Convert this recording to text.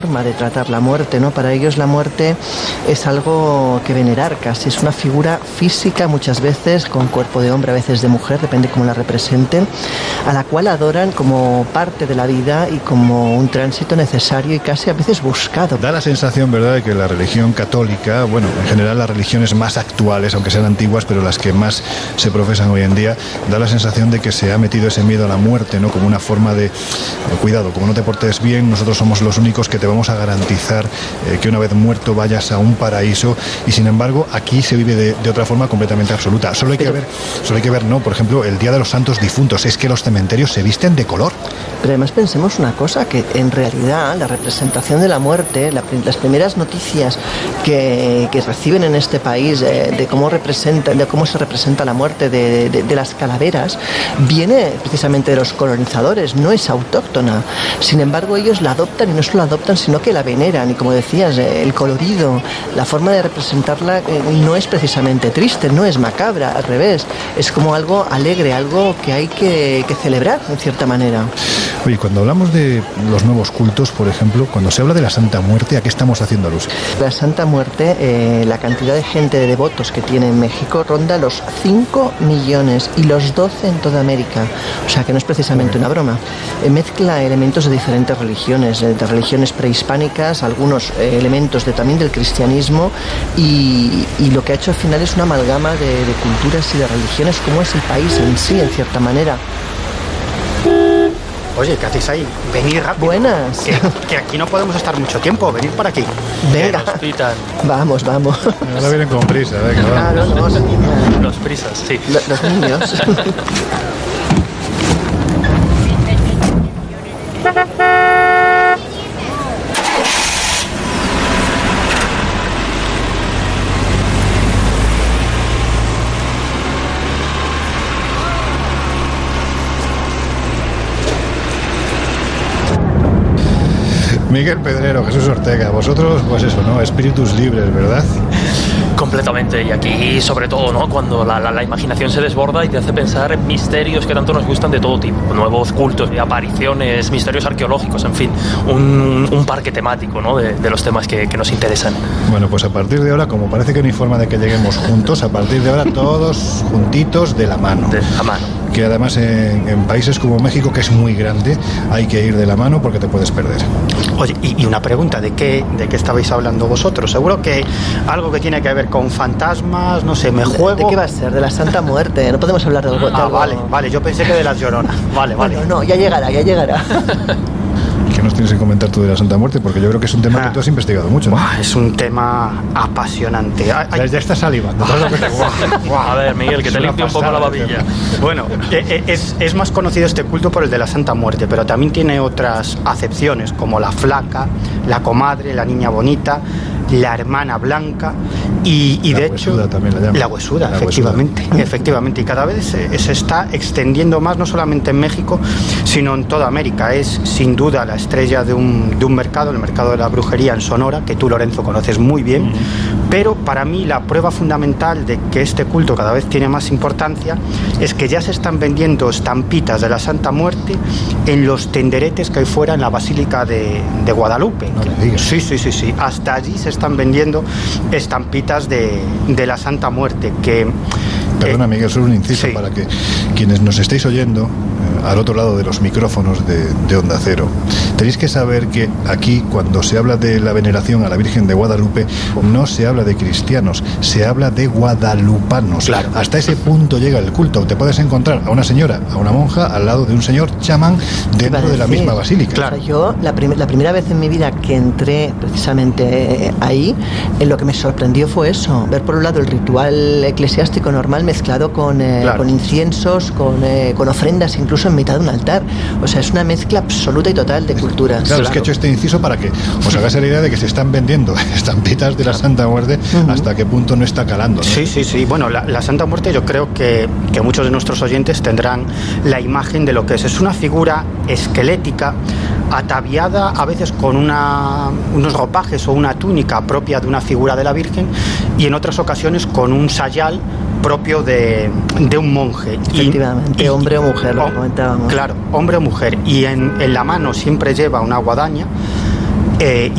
forma de tratar la muerte, ¿no? Para ellos la muerte es algo que venerar casi, es una figura física muchas veces, con cuerpo de hombre, a veces de mujer, depende cómo la representen, a la cual adoran como parte de la vida y como un tránsito necesario y casi a veces buscado. Da la sensación, ¿verdad?, de que la religión católica, bueno, en general las religiones más actuales, aunque sean antiguas, pero las que más se profesan hoy en día, da la sensación de que se ha metido ese miedo a la muerte, ¿no?, como una forma de, cuidado, como no te portes bien, nosotros somos los únicos que te vamos a garantizar que una vez muerto vayas a un paraíso, y sin embargo aquí se vive de otra forma completamente absoluta. Solo hay que ver, ¿no?, por ejemplo, el Día de los Santos Difuntos, es que los cementerios se visten de color. Pero además pensemos una cosa, que en realidad la representación de la muerte, las primeras noticias que reciben en este país de cómo se representa la muerte de las calaveras, viene precisamente de los colonizadores, no es autóctona. Sin embargo, ellos la adoptan, y no solo la adoptan, sino que la veneran, y como decías, el colorido, la forma de representarla no es precisamente triste, no es macabra, al revés, es como algo alegre, algo que hay que celebrar en cierta manera. Oye, cuando hablamos de los nuevos cultos, por ejemplo, cuando se habla de la Santa Muerte, ¿a qué estamos haciendo alusión? La Santa Muerte, la cantidad de gente, de devotos que tiene en México ronda los 5 millones y los 12 en toda América, o sea que no es precisamente una broma. Mezcla elementos de diferentes religiones, de religiones prehispánicas, algunos elementos también del cristianismo, y lo que ha hecho al final es una amalgama de culturas y de religiones, como es el país en sí, en cierta manera. Oye, ¿qué hacéis ahí? Venid rápido. Buenas. Que aquí no podemos estar mucho tiempo. Venid para aquí. Venga. Vamos. Ahora vienen con prisa, venga, vamos. Claro, no, Los prisas, sí. los niños. Miguel Pedrero, Jesús Ortega, vosotros, pues eso, ¿no?, espíritus libres, ¿verdad? Completamente, y aquí sobre todo, ¿no?, cuando la imaginación se desborda y te hace pensar en misterios que tanto nos gustan de todo tipo, nuevos cultos, apariciones, misterios arqueológicos, en fin, un parque temático, ¿no?, de los temas que nos interesan. Bueno, pues a partir de ahora, como parece que no hay forma de que lleguemos juntos, a partir de ahora todos juntitos de la mano. De la mano. Que además en países como México, que es muy grande, hay que ir de la mano porque te puedes perder. Oye, y una pregunta, ¿de qué estabais hablando vosotros? Seguro que algo que tiene que ver con fantasmas, no sé, me juego... ¿De qué va a ser? De la Santa Muerte, no podemos hablar de algo... Vale, yo pensé que de las Lloronas. Vale. No, ya llegará. ¿Qué nos tienes que comentar tú de la Santa Muerte? Porque yo creo que es un tema que tú has investigado mucho, ¿no? Es un tema apasionante. Ya estás salivando. A ver, Miguel, que te limpie un poco la babilla. Bueno, es más conocido este culto por el de la Santa Muerte, pero también tiene otras acepciones, como la flaca, la comadre, la niña bonita, la hermana blanca y de hecho también la llaman. La huesuda, efectivamente, y cada vez se está extendiendo más, no solamente en México, sino en toda América. Es sin duda la estrella de un mercado, el mercado de la brujería en Sonora, que tú, Lorenzo, conoces muy bien, pero para mí la prueba fundamental de que este culto cada vez tiene más importancia es que ya se están vendiendo estampitas de la Santa Muerte en los tenderetes que hay fuera en la Basílica de Guadalupe. No le digas. Sí, hasta allí se están vendiendo estampitas de la Santa Muerte, que... Perdona, Miguel, solo un inciso para que quienes nos estéis oyendo al otro lado de los micrófonos de Onda Cero, tenéis que saber que aquí, cuando se habla de la veneración a la Virgen de Guadalupe, no se habla de cristianos, se habla de guadalupanos. Claro. Hasta ese punto llega el culto. Te puedes encontrar a una señora, a una monja, al lado de un señor chamán dentro de la misma basílica. Claro. Yo, la primera vez en mi vida que entré precisamente ahí, lo que me sorprendió fue eso, ver por un lado el ritual eclesiástico normal mezclado con inciensos, con ofrendas, incluso en mitad de un altar. O sea, es una mezcla absoluta y total de culturas. Claro, es que he hecho este inciso para que os hagáis la idea de que se están vendiendo estampitas de la Santa Muerte, hasta qué punto no está calando, ¿no? Sí. Bueno, la Santa Muerte, yo creo que muchos de nuestros oyentes tendrán la imagen de lo que es. Es una figura esquelética, ataviada a veces con unos ropajes o una túnica propia de una figura de la Virgen, y en otras ocasiones con un sayal propio de un monje. Efectivamente, hombre o mujer, lo comentábamos. Claro, hombre o mujer. Y en la mano siempre lleva una guadaña.